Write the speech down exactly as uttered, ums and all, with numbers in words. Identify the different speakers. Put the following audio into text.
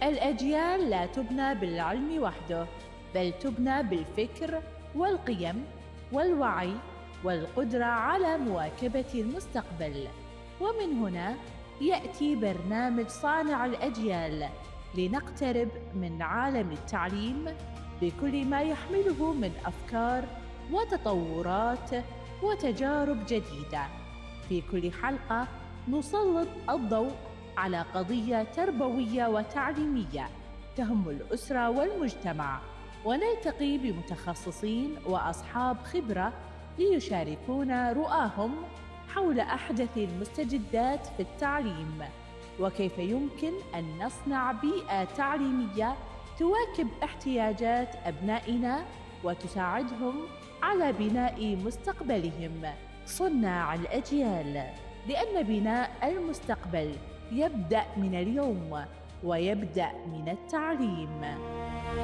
Speaker 1: الأجيال لا تبنى بالعلم وحده، بل تبنى بالفكر والقيم والوعي والقدرة على مواكبة المستقبل. ومن هنا يأتي برنامج صانع الأجيال لنقترب من عالم التعليم بكل ما يحمله من أفكار وتطورات وتجارب جديدة. في كل حلقة نسلط الضوء على قضية تربوية وتعليمية تهم الأسرة والمجتمع، ونلتقي بمتخصصين وأصحاب خبرة ليشاركونا رؤاهم حول أحدث المستجدات في التعليم، وكيف يمكن أن نصنع بيئة تعليمية تواكب احتياجات أبنائنا وتساعدهم على بناء مستقبلهم. صناع الأجيال، لأن بناء المستقبل يبدأ من اليوم ويبدأ من التعليم.